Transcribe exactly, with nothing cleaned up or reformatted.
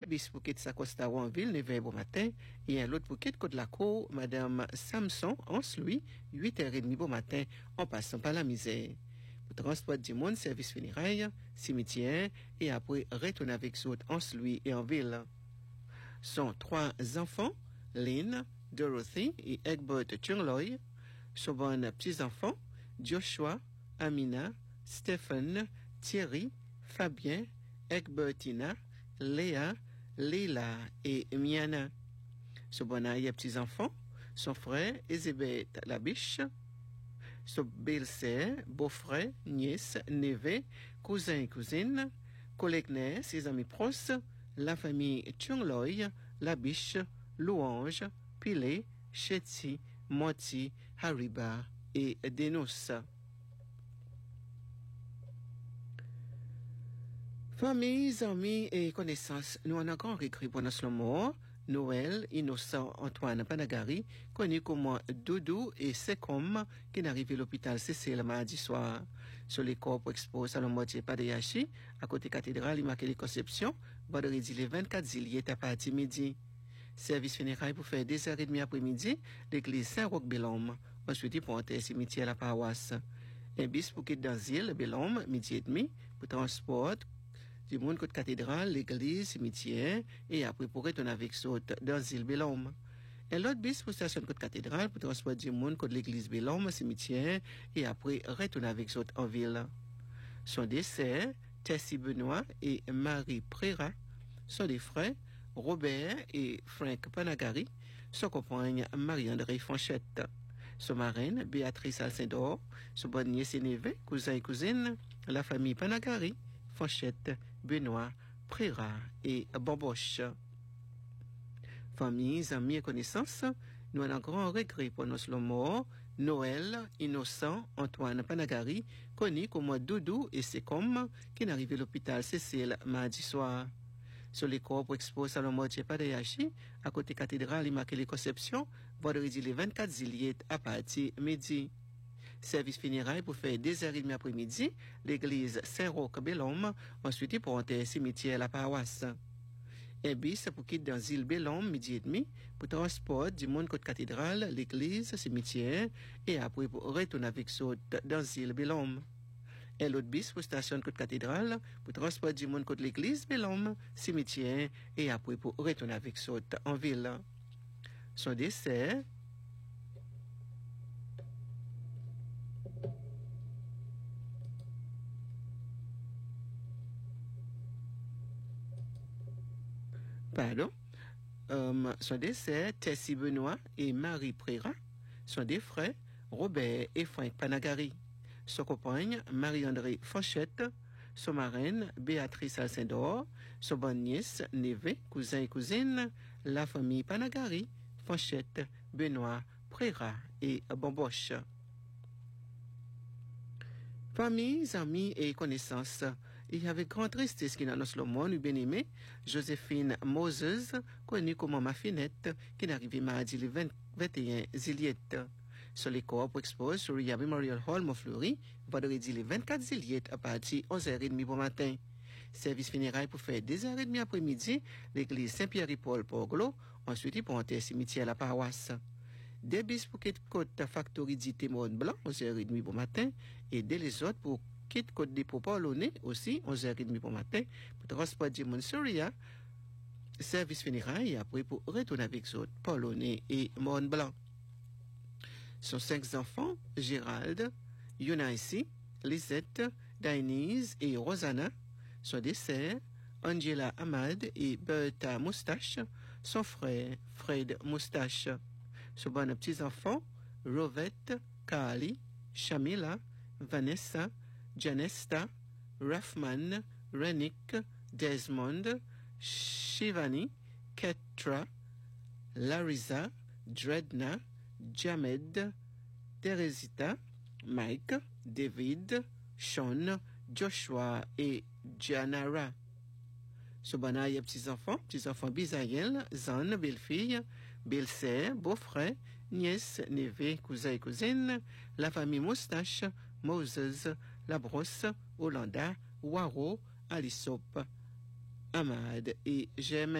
bis pour quitter Sacosta Wanville, neuf heures bon matin, et un autre pour quitter Côte de la Cour, Madame Samson, Anse-Louis, huit heures trente bon matin, en passant par la misère. Pour transport du monde, service funéraire, cimetière, et après retourner avec autres Anse-Louis et en ville. Sont trois enfants, Lynn, Dorothy et Egbert Chungloy, sont bons petits-enfants, Joshua, Amina, Stephen, Thierry, Fabien, Egbertina, Léa, Leila et Miana. Son bon petits-enfants, son frère Elisabeth Labiche, son belle-sœur, beau-frère, nièce, neveu, cousin et cousine, collègues, ses amis proches, la famille Chungloy, Labiche, Louange, Pilé, Chetty, Moti, Hariba et Denos. Familles, amis et connaissances, nous en avons écrit pendant ce moment, Noël, Innocent Antoine Panagari, connu comme Doudou et Sekom, qui est arrivé à l'hôpital Cécile mardi soir. Sur les corps pour exposer à la moitié Padayashi, à côté cathédrale, il marquait les conceptions, vendredi le vingt-quatre juillet à partir midi. Service funéraire pour faire deux heures trente après-midi, l'église Saint-Roch-Bellhomme. Ensuite, pour entrer au cimetière à la paroisse. Un bis pour quitter dans l'île Bellhomme, midi et demi, pour transport du monde côté cathédrale, l'église, cimetière, et après pour retourner avec saute dans l'île Bellhomme. Et l'autre bis pour station côté cathédrale, pour transport du monde côté l'église Bellhomme, cimetière, et après retourner avec saute en ville. Son décès, Tessie Benoît et Marie Préra, sont des frères, Robert et Frank Panagari, son compagne Marie-André Fanchette. Son marraine, Béatrice Alcindor, son bonne nièce et neveu, cousin et cousine, la famille Panagari, Fanchette, Benoît, Préra et Bamboche. Familles, amis et connaissances, nous avons un grand regret pour notre mort, Noël, Innocent, Antoine Panagari, connu comme Doudou et Sekom, qui est arrivé à l'hôpital Cécile mardi soir. Sur les corps pour exposer à la moitié Padayashi, à côté cathédrale, il marquait les conceptions, vendredi le vingt-quatre juillet à partir midi. Service funéraire pour faire deux heures trente après-midi, l'église Saint-Roch-Bellhomme, ensuite pour entrer au cimetière à la paroisse. Un bis pour quitter dans l'île Bellhomme, midi et demi, pour transport du monde côté cathédrale, l'église, cimetière, et après pour retourner avec saute dans l'île Bellhomme. Et l'autre bis pour station côté cathédrale, pour transport du monde côté l'église Bellhomme, cimetière, et après pour retourner avec saute en ville. Son décès, Pardon. Um, son décès, Tessie Benoît et Marie Préra, sont des frères, Robert et Frank Panagari. Son compagne, Marie-André Fanchette, son marraine, Béatrice Alcindor, son bonne nièce, neveu, cousin et cousine, la famille Panagari, Fanchette, Benoît, Préra et Bamboche. Familles, amis et connaissances, il y avait grande tristesse qui dans notre monde, nous bien-aimé, Joséphine Moses, connue comme Mafinette, qui est arrivée mardi le vingt et un juillet. Sur les corps pour exposer sur Ria Memorial Hall, Montfleury, vendredi le vingt-quatre juillet à partir de onze heures trente bon matin. Service funéraire pour faire deux heures trente après-midi, l'église Saint-Pierre-et-Paul Porglo, ensuite pour entrer au cimetière à la paroisse. Des bis pour quitter côte Factory dit Témon Blanc, onze heures trente bon matin, et dès les autres pour quitter côte dépôt Paulonné, aussi, onze heures trente bon matin, pour transport du monde sur Ria, service funéraire, et après pour retourner avec les autres, Paulonné et Mont Blanc. Son cinq enfants, Gérald, Yunaisi, Lisette, Dainise et Rosanna, son dessert, Angela Ahmad et Bertha Moustache, son frère, Fred Moustache. Son bon petits-enfants, Rovette, Kali, Shamila, Vanessa, Janesta, Rafman, Renik, Desmond, Shivani, Ketra, Larissa, Dredna, Jamed, Teresita, Mike, David, Sean, Joshua et Janara. Sobanaï petits-enfants, petits-enfants Bisaïel, Zan, belle-fille, belle-sœur, beau-frère, nièce, neveu, cousin et cousine, la famille Moustache, Moses, La Brosse, Hollanda, Waro, Alisop, Ahmad et Germain.